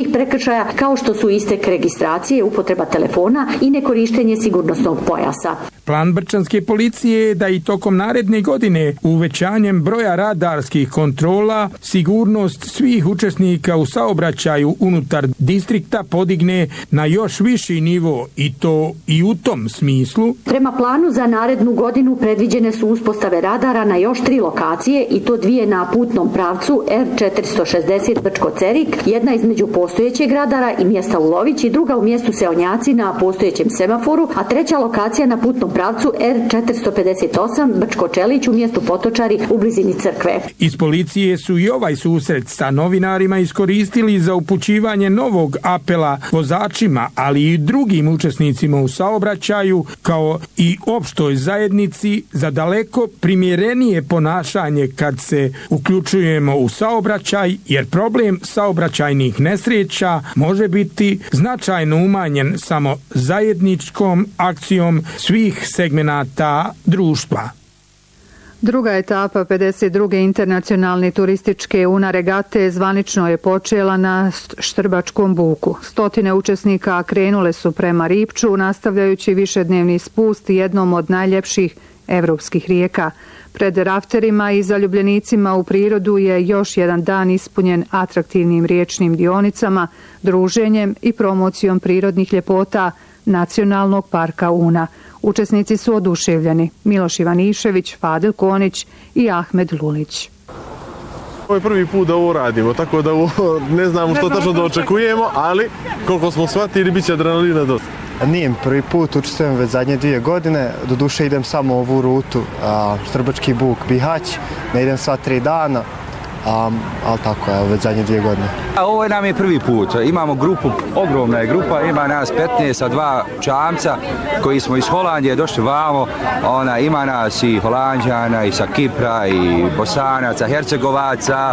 prekršaja kao što su istek registracije, upotreba telefona i nekorištenje sigurnosnog pojasa. Plan brčanske policije je da i tokom naredne godine uvećanjem broja radarskih kontrola sigurnost svih učesnika u saobraćaju unutar distrikta podigne na još viši nivo i to i u tom smislu. Prema planu za narednu godinu predviđene su uspostave radara na još 3 lokacije i to 2 na putnom pravcu R460 Brčko-Cerik, jedna između postojećeg radara i mjesta Ulović i druga u mjestu Seonjaci na postojećem semaforu, a 3. lokacija na putnom pravcu R458 Brčko-Čelić u mjestu Potočari u blizini crkve. Iz policije su i ovaj susret sa novinarima iskoristili za upućivanje novog apela vozačima, ali i drugim učesnicima u saobraćaju, kao i opštoj zajednici za daleko primjerenije ponašanje kad se uključujemo u saobraćaj, jer problem saobraćajnih nesreća može biti značajno umanjen samo zajedničkom akcijom svih segmenata društva. Druga etapa 52. internacionalne turističke UNA regate zvanično je počela na Štrbačkom buku. Stotine učesnika krenule su prema Ripču, nastavljajući višednevni spust jednom od najljepših evropskih rijeka. Pred rafterima i zaljubljenicima u prirodu je još jedan dan ispunjen atraktivnim riječnim dionicama, druženjem i promocijom prirodnih ljepota Nacionalnog parka Una. Učesnici su oduševljeni: Miloš Ivanišević, Fadil Konić i Ahmed Lulić. Ovo je prvi put da ovo radimo, tako da ne znamo što tačno da očekujemo, ali koliko smo shvatili, bit će adrenalina dosta. Nije prvi put, učestvujem već zadnje 2 godine, doduše idem samo ovu rutu, Štrbački buk, Bihać, ne idem sva 3 dana, ali tako je, već zadnje 2 godine. Ovo nam je prvi put, imamo grupu, ogromna je grupa, ima nas 15 sa 2 čamca koji smo iz Holandije došli vamo, ima nas i Holanđana, i sa Kipra, i Bosanaca, Hercegovaca.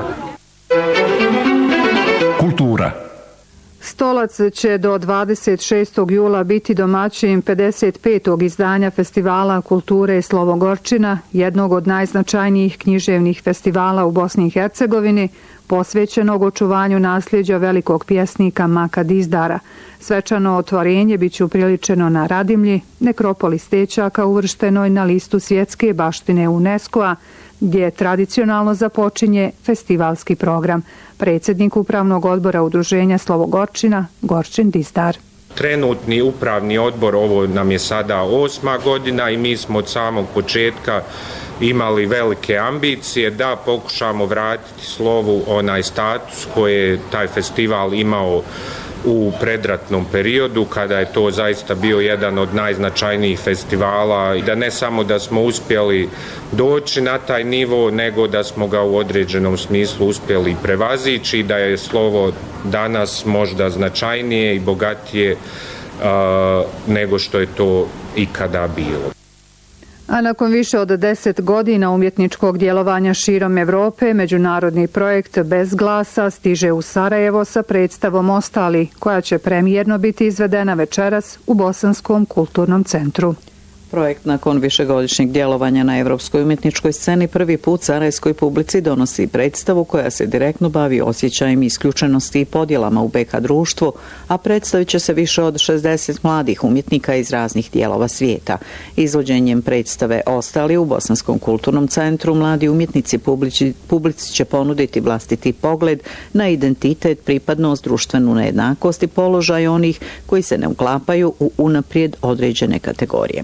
Kultura. Stolac će do 26. jula biti domaćin 55. izdanja Festivala kulture Slovo-Gorčina, jednog od najznačajnijih književnih festivala u Bosni i Hercegovini, posvećenog očuvanju nasljeđa velikog pjesnika Maka Dizdara. Svečano otvorenje biće upriličeno na Radimlji, nekropoli Stećaka uvrštenoj na listu svjetske baštine UNESCO-a, gdje tradicionalno započinje festivalski program. Predsjednik Upravnog odbora Udruženja Slovo-Gorčina, Gorčin Dizdar. Trenutni upravni odbor, ovo nam je sada 8. godina i mi smo od samog početka imali velike ambicije da pokušamo vratiti Slovu onaj status koji je taj festival imao u predratnom periodu, kada je to zaista bio jedan od najznačajnijih festivala, i da ne samo da smo uspjeli doći na taj nivo, nego da smo ga u određenom smislu uspjeli prevazići, da je Slovo danas možda značajnije i bogatije nego što je to ikada bilo. A nakon više od 10 godina umjetničkog djelovanja širom Evrope, međunarodni projekt Bez glasa stiže u Sarajevo sa predstavom Ostali, koja će premijerno biti izvedena večeras u Bosanskom kulturnom centru. Projekt nakon višegodišnjeg djelovanja na evropskoj umjetničkoj sceni prvi put sarajevskoj publici donosi predstavu koja se direktno bavi osjećajem isključenosti i podjelama u BK društvu, a predstavit će se više od 60 mladih umjetnika iz raznih dijelova svijeta. Izvođenjem predstave Ostali u Bosanskom kulturnom centru mladi umjetnici publici će ponuditi vlastiti pogled na identitet, pripadnost, društvenu nejednakost i položaj onih koji se ne uklapaju u unaprijed određene kategorije.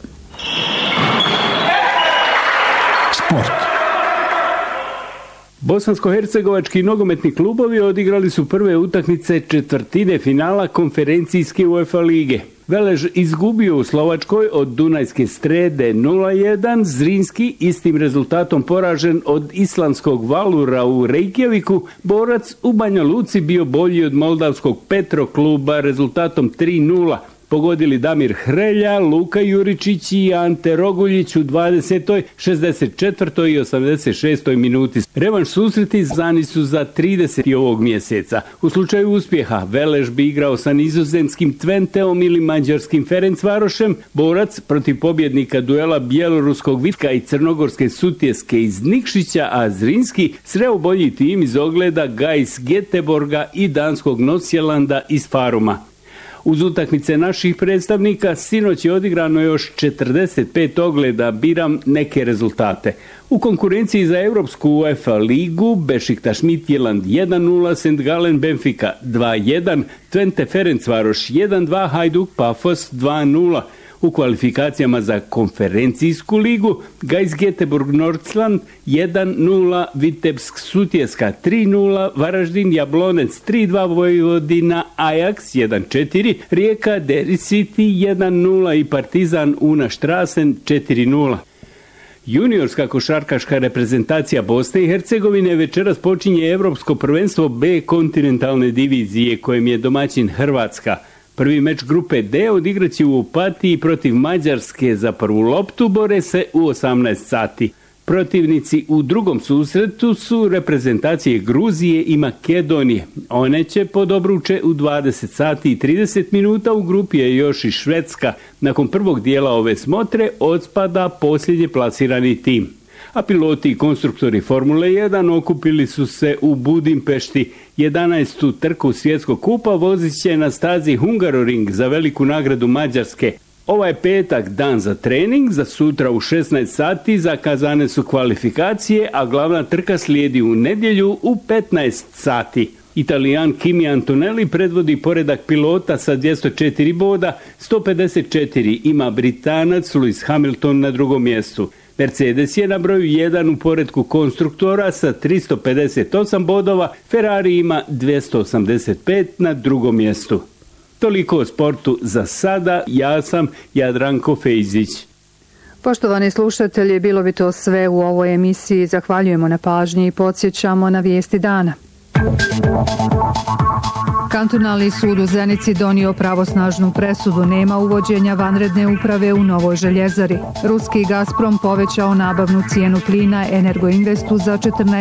Sport. Bosansko-hercegovački nogometni klubovi odigrali su prve utakmice četvrtine finala konferencijske UEFA lige. Velež izgubio u Slovačkoj od Dunajske Strede 0-1, Zrinski istim rezultatom poražen od islandskog Valura u Reykjaviku, Borac u Banja Luci bio bolji od moldavskog Petro kluba rezultatom 3-0. pogodili Damir Hrelja, Luka Juričić i Ante Roguljić u 20., 64. i 86. minuti. Revanš susreti zani su za 30. ovog mjeseca. U slučaju uspjeha Velež bi igrao sa nizozemskim Twenteom ili mađarskim Ferencvarošem, borac protiv pobjednika duela bjeloruskog Vitka i crnogorske Sutjeske iz Nikšića, a Zrinski sreo bolji tim iz ogleda Gais Göteborga i danskog Nosjelanda iz Faruma. Uz utakmice naših predstavnika sinoć je odigrano još 45 ogleda, biram neke rezultate. U konkurenciji za Europsku UEFA ligu Bešiktaš Midtjylland 1-0, St. Gallen Benfica 2-1, Twente Ferencvaroš 1-2, Hajduk Pafos 2-0. U kvalifikacijama za konferencijsku ligu Gais Göteborg Nordsland 1-0, Vitebsk Sutjeska 3-0, Varaždin Jablonec 3-2, Vojvodina Ajax 1-4, Rijeka Deri City 1-0 i Partizan Una Strassen 4-0. Juniorska košarkaška reprezentacija Bosne i Hercegovine večeras počinje Europsko prvenstvo B kontinentalne divizije kojem je domaćin Hrvatska. Prvi meč grupe D odigraće u Opatiji protiv Mađarske. Za prvu loptu bore se u 18 sati. Protivnici u drugom susretu su reprezentacije Gruzije i Makedonije. One će pod obruče u 20 sati i 30 minuta. U grupi je još i Švedska. Nakon prvog dijela ove smotre odspada posljednje plasirani tim. A piloti i konstruktori Formule 1 okupili su se u Budimpešti. 11. trku svjetskog kupa vozit će na stazi Hungaroring za veliku nagradu Mađarske. Ovaj petak dan za trening, za sutra u 16 sati zakazane su kvalifikacije, a glavna trka slijedi u nedjelju u 15 sati. Italijan Kimi Antonelli predvodi poredak pilota sa 204 boda, 154 ima Britanac Lewis Hamilton na drugom mjestu. Mercedes je na broju 1 u poretku konstruktora sa 358 bodova, Ferrari ima 285 na drugom mjestu. Toliko o sportu za sada, ja sam Jadranko Fejzić. Poštovani slušatelji, bilo bi to sve u ovoj emisiji. Zahvaljujemo na pažnji i podsjećamo na vijesti dana. Kantonalni sud u Zenici donio pravosnažnu presudu, nema uvođenja vanredne uprave u Novoj željezari. Ruski Gazprom povećao nabavnu cijenu plina Energoinvestu za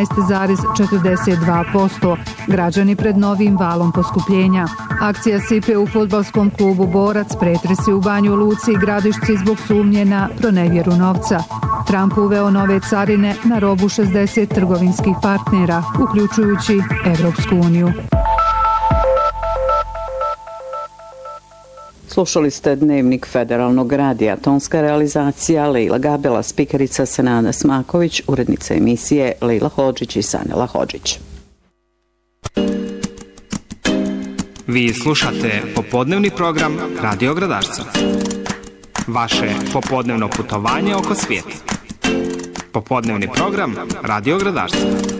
14,42%. Građani pred novim valom poskupljenja. Akcija sipe u fudbalskom klubu Borac, pretresi u Banju Luci i Gradišci zbog sumnje na pronevjeru novca. Trump uveo nove carine na robu 60 trgovinskih partnera, uključujući Evropsku uniju. Slušali ste Dnevnik Federalnog radija. Tonska realizacija Lejla Gabela, spikerica Senada Smaković, urednica emisije Lejla Hodžić i Sanela Hodžić. Vi slušate popodnevni program Radio Gradašca. Vaše popodnevno putovanje oko svijeta. Popodnevni program Radio Gradašca.